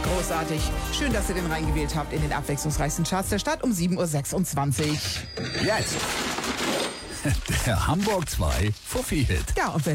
Großartig. Schön, dass ihr den reingewählt habt in den abwechslungsreichsten Charts der Stadt um 7.26 Uhr. Jetzt der Hamburg 2 Fuffi-Hit. Ja, und